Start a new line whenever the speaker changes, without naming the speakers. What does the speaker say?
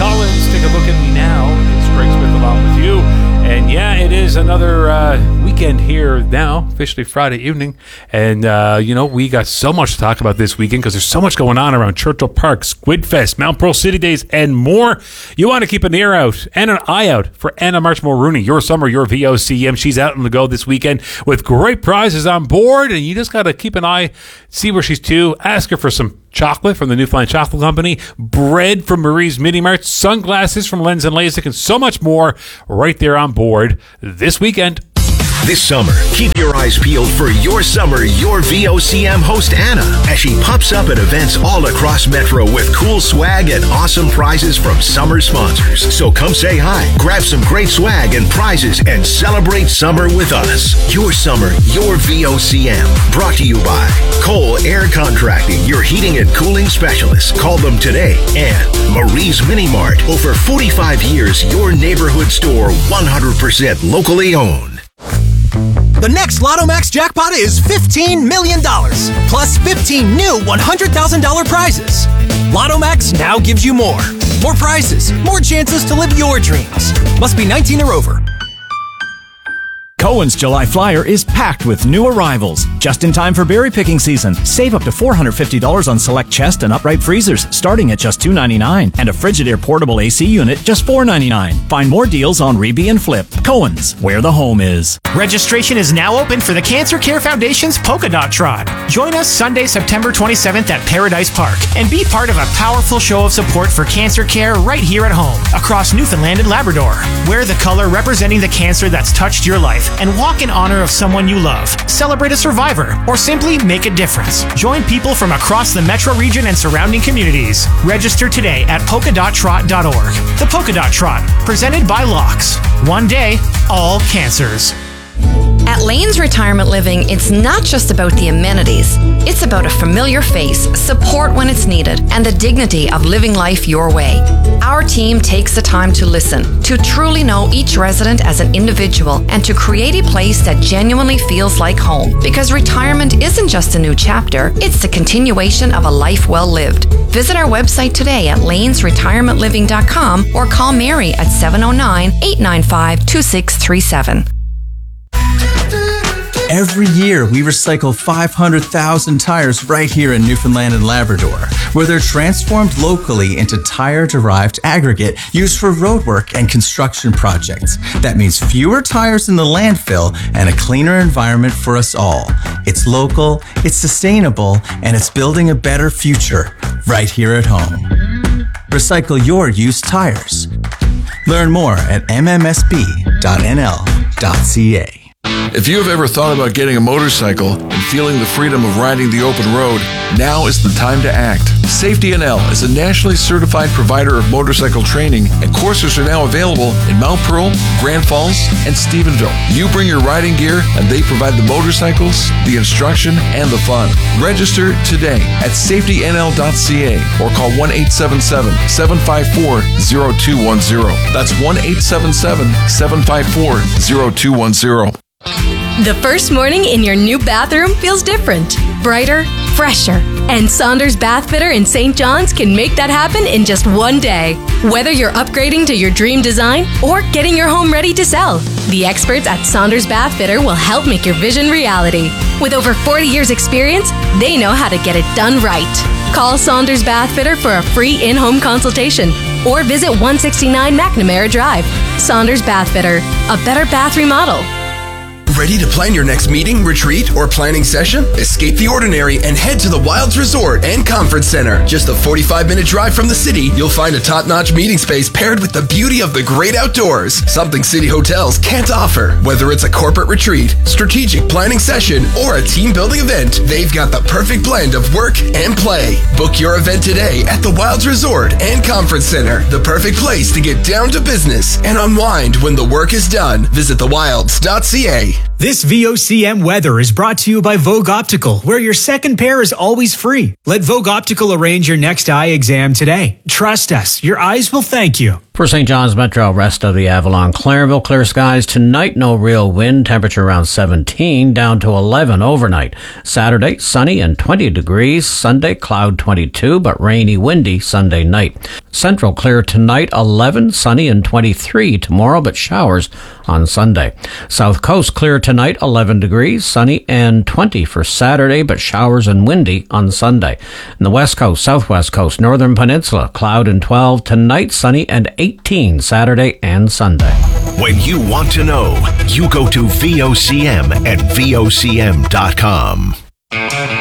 Collins. Take a look at me now. It's Greg Smith along with you. And yeah, it is another weekend here now, officially Friday evening. And, we got so much to talk about this weekend because there's so much going on around Churchill Park, Squid Fest, Mount Pearl City Days, and more. You want to keep an ear out and an eye out for Anna Marchmore-Rooney, your summer, your VOCM. She's out on the go this weekend with great prizes on board. And you just got to keep an eye, see where she's to, ask her for some chocolate from the Newfoundland Chocolate Company, bread from Marie's Mini Mart, sunglasses from Lens and LASIK, and so much more right there on board this weekend.
This summer, keep your eyes peeled for Your Summer, Your VOCM host Anna as she pops up at events all across Metro with cool swag and awesome prizes from summer sponsors. So come say hi, grab some great swag and prizes, and celebrate summer with us. Your Summer, Your VOCM. Brought to you by Cole Air Contracting, your heating and cooling specialist. Call them today. And Marie's Mini Mart. Over 45 years, your neighborhood store, 100% locally owned.
The next Lotto Max jackpot is $15 million, plus 15 new $100,000 prizes. Lotto Max now gives you more. More prizes, more chances to live your dreams. Must be 19 or over.
Cohen's July Flyer is packed with new arrivals. Just in time for berry picking season. Save up to $450 on select chest and upright freezers, starting at just $299. And a Frigidaire portable AC unit, just $499. Find more deals on Reebey and Flip. Cohen's, where the home is.
Registration is now open for the Cancer Care Foundation's Polka Dot Trot. Join us Sunday, September 27th at Paradise Park and be part of a powerful show of support for cancer care right here at home, across Newfoundland and Labrador. Wear the color representing the cancer that's touched your life and walk in honor of someone you love. Celebrate a survivor or simply make a difference. Join people from across the metro region and surrounding communities. Register today at polkadottrot.org. The Polka Dot Trot, presented by Locks. One day, all cancers.
At Lane's Retirement Living, it's not just about the amenities. It's about a familiar face, support when it's needed, and the dignity of living life your way. Our team takes the time to listen, to truly know each resident as an individual, and to create a place that genuinely feels like home. Because retirement isn't just a new chapter, it's the continuation of a life well lived. Visit our website today at lanesretirementliving.com or call Mary at 709-895-2637.
Every year, we recycle 500,000 tires right here in Newfoundland and Labrador, where they're transformed locally into tire-derived aggregate used for roadwork and construction projects. That means fewer tires in the landfill and a cleaner environment for us all. It's local, it's sustainable, and it's building a better future right here at home. Recycle your used tires. Learn more at mmsb.nl.ca.
If you have ever thought about getting a motorcycle and feeling the freedom of riding the open road, now is the time to act. Safety NL is a nationally certified provider of motorcycle training, and courses are now available in Mount Pearl, Grand Falls, and Stephenville. You bring your riding gear, and they provide the motorcycles, the instruction, and the fun. Register today at safetynl.ca or call 1-877-754-0210. That's 1-877-754-0210.
The first morning in your new bathroom feels different, brighter, fresher. And Saunders Bath Fitter in St. John's can make that happen in just one day. Whether you're upgrading to your dream design or getting your home ready to sell, the experts at Saunders Bath Fitter will help make your vision reality. With over 40 years experience, they know how to get it done right. Call Saunders Bath Fitter for a free in-home consultation or visit 169 McNamara Drive. Saunders Bath Fitter, a better bath remodel.
Ready to plan your next meeting, retreat, or planning session? Escape the ordinary and head to the Wilds Resort and Conference Center. Just a 45-minute drive from the city, you'll find a top-notch meeting space paired with the beauty of the great outdoors, something city hotels can't offer. Whether it's a corporate retreat, strategic planning session, or a team-building event, they've got the perfect blend of work and play. Book your event today at the Wilds Resort and Conference Center, the perfect place to get down to business and unwind when the work is done. Visit thewilds.ca.
This VOCM weather is brought to you by Vogue Optical, where your second pair is always free. Let Vogue Optical arrange your next eye exam today. Trust us, your eyes will thank you.
For St. John's Metro, rest of the Avalon, Clairville, clear skies tonight, no real wind, temperature around 17, down to 11 overnight. Saturday, sunny and 20 degrees. Sunday, cloud 22, but rainy, windy Sunday night. Central, clear tonight, 11, sunny and 23 tomorrow, but showers on Sunday. South Coast, clear tonight, 11 degrees, sunny and 20 for Saturday, but showers and windy on Sunday. And the West Coast, Southwest Coast, Northern Peninsula, cloud and 12 tonight, sunny and 18 Saturday and Sunday.
When you want to know, you go to VOCM at VOCM.com.